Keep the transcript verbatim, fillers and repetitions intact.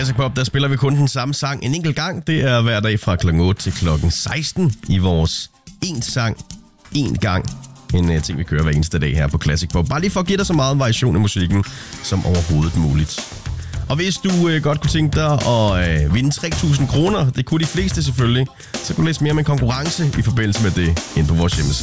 Classic Pop, der spiller vi kun den samme sang en enkelt gang. Det er hver dag fra klokken otte til klokken seksten i vores en sang, en gang. En uh, ting, vi kører hver eneste dag her på Classic Pop. Bare lige for at give dig så meget variation i musikken som overhovedet muligt. Og hvis du uh, godt kunne tænke dig at uh, vinde tre tusind kroner, det kunne de fleste selvfølgelig, så kunne du læse mere om en konkurrence i forbindelse med det inde på vores hjemmeside.